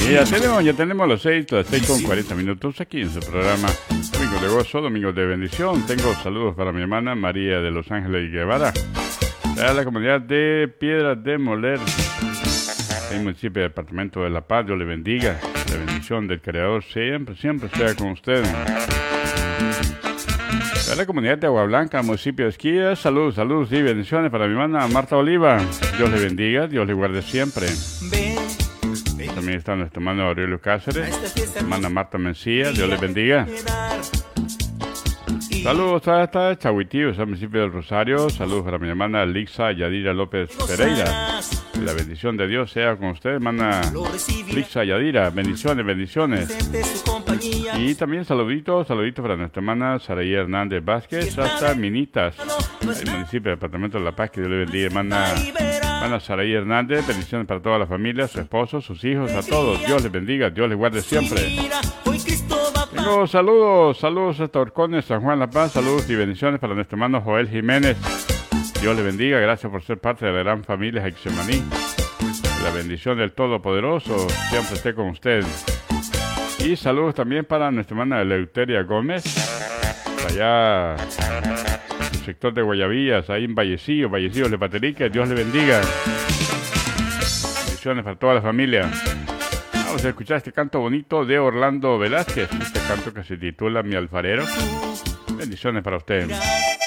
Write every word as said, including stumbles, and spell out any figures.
Y ya tenemos, ya tenemos las seis, las seis con cuarenta minutos aquí en su programa Domingo de Gozo, Domingo de Bendición. Tengo saludos para mi hermana María de Los Ángeles y Guevara, de la comunidad de Piedras de Moler, en el municipio del departamento de La Paz. Dios le bendiga, la bendición del Creador siempre, siempre sea con usted. De la comunidad de Agua Blanca, municipio de Esquillas, saludos, saludos y bendiciones para mi hermana Marta Oliva. Dios le bendiga, Dios le guarde siempre. También está nuestro hermano Aurelio Cáceres, hermana Marta Mencía, Dios les bendiga. Saludos hasta Chahuitío, es el municipio del Rosario. Saludos para mi hermana Lixa Yadira López Pereira. La bendición de Dios sea con usted, hermana Lixa Yadira. Bendiciones, bendiciones. Y también saluditos, saluditos para nuestra hermana Saraí Hernández Vázquez, hasta Minitas, el municipio del departamento de La Paz. Que Dios le bendiga, hermana, hermana Saraí Hernández. Bendiciones para toda la familia, su esposo, sus hijos, a todos. Dios les bendiga, Dios les guarde siempre. Tengo saludos, saludos hasta Orcones, San Juan, La Paz. Saludos y bendiciones para nuestro hermano Joel Jiménez. Dios le bendiga, gracias por ser parte de la gran familia Hexemaní. La bendición del Todopoderoso siempre esté con usted. Y saludos también para nuestra hermana Eleuteria Gómez, allá en el sector de Guayabillas, ahí en Vallecillo, Vallecillo de Paterique. Dios le bendiga. Bendiciones para toda la familia. Vamos a escuchar este canto bonito de Orlando Velázquez, este canto que se titula Mi Alfarero. Bendiciones para usted.